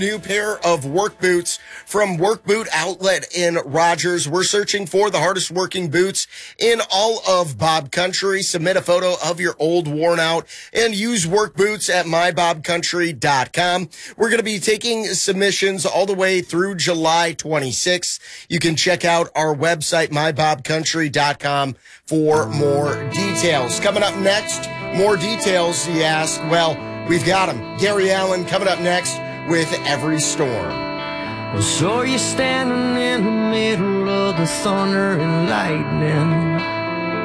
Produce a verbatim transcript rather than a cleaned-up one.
New pair of work boots from Work Boot Outlet in Rogers. We're searching for the hardest working boots in all of Bob Country. Submit a photo of your old worn out and use work boots at my bob country dot com. We're going to be taking submissions all the way through July twenty-sixth. You can check out our website, my bob country dot com, for more details. Coming up next, more details, you ask. Well, we've got them. Gary Allan coming up next with Every Storm. So you're standing in the middle of the thunder and lightning.